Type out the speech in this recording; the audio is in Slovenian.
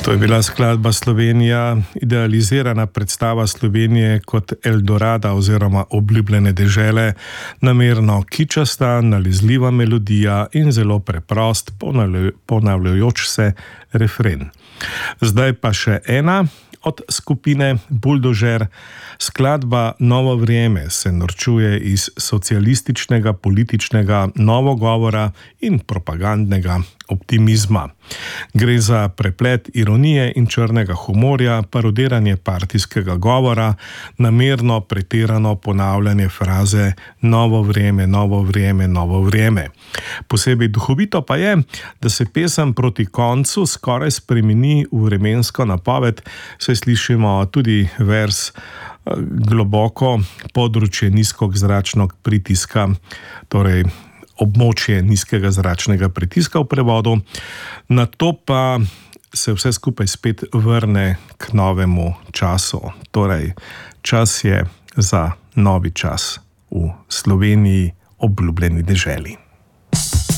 To je bila skladba Slovenija, idealizirana predstava Slovenije kot Eldorada oziroma obljubljene dežele, namerno kičasta, nalezljiva melodija in zelo preprost, ponavljajoč se refren. Zdaj pa še ena od skupine Buldožer. Skladba Novo vrijeme se norčuje iz socialističnega političnega novogovora in propagandnega optimizma. Gre za preplet ironije in črnega humorja, parodiranje partijskega govora, namerno pretirano ponavljanje fraze novo vrijeme, novo vrijeme, novo vrijeme. Posebej duhovito pa je, da se pesem proti koncu skoraj spremeni v vremensko napoved, saj slišimo tudi vers globoko područje nizkozračnega pritiska, torej območje nizkega zračnega pritiska v prevodu, nato pa se vse skupaj spet vrne k novemu času. Torej, čas je za novi čas v Sloveniji, obljubljeni deželi.